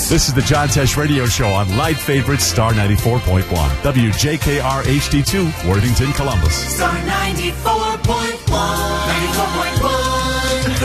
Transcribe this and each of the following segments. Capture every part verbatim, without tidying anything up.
This is the John Tesh Radio Show on Light Favorites Star ninety-four point one. W J K R H D two, Worthington, Columbus. Star ninety-four point one. ninety-four point one,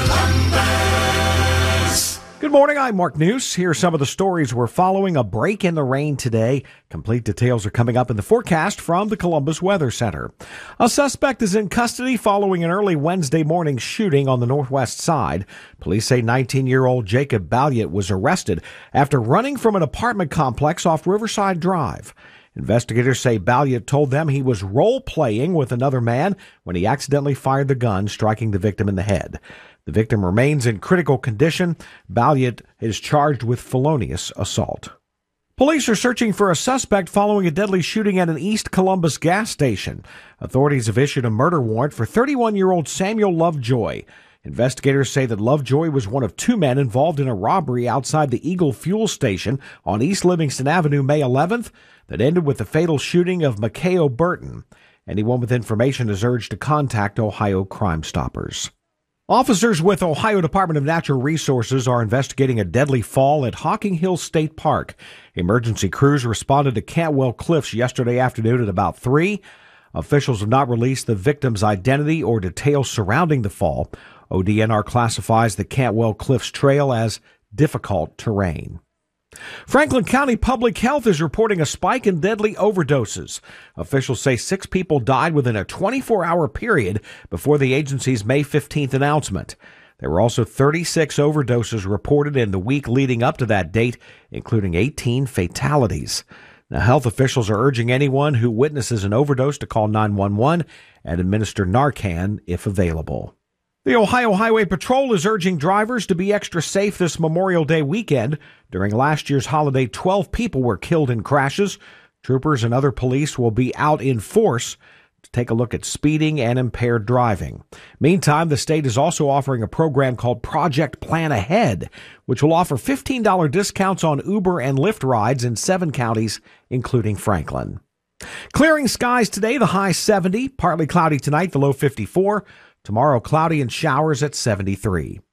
Columbus. Good morning, I'm Mark News. Here are some of the stories we're following. A break in the rain today. Complete details are coming up in the forecast from the Columbus Weather Center. A suspect is in custody following an early Wednesday morning shooting on the northwest side. Police say nineteen-year-old Jacob Balliet was arrested after running from an apartment complex off Riverside Drive. Investigators say Balliet told them he was role-playing with another man when he accidentally fired the gun, striking the victim in the head. The victim remains in critical condition. Balliet is charged with felonious assault. Police are searching for a suspect following a deadly shooting at an East Columbus gas station. Authorities have issued a murder warrant for thirty-one-year-old Samuel Lovejoy. Investigators say that Lovejoy was one of two men involved in a robbery outside the Eagle Fuel Station on East Livingston Avenue May eleventh that ended with the fatal shooting of Makeo Burton. Anyone with information is urged to contact Ohio Crime Stoppers. Officers with Ohio Department of Natural Resources are investigating a deadly fall at Hocking Hills State Park. Emergency crews responded to Cantwell Cliffs yesterday afternoon at about three. Officials have not released the victim's identity or details surrounding the fall. O D N R classifies the Cantwell Cliffs Trail as difficult terrain. Franklin County Public Health is reporting a spike in deadly overdoses. Officials say six people died within a twenty-four hour period before the agency's May fifteenth announcement. There were also thirty-six overdoses reported in the week leading up to that date, including eighteen fatalities. Now, health officials are urging anyone who witnesses an overdose to call nine one one and administer Narcan if available. The Ohio Highway Patrol is urging drivers to be extra safe this Memorial Day weekend. During last year's holiday, twelve people were killed in crashes. Troopers and other police will be out in force to take a look at speeding and impaired driving. Meantime, the state is also offering a program called Project Plan Ahead, which will offer fifteen dollars discounts on Uber and Lyft rides in seven counties, including Franklin. Clearing skies today, the high seventy, partly cloudy tonight, the low fifty-four. Tomorrow, cloudy and showers at seventy-three.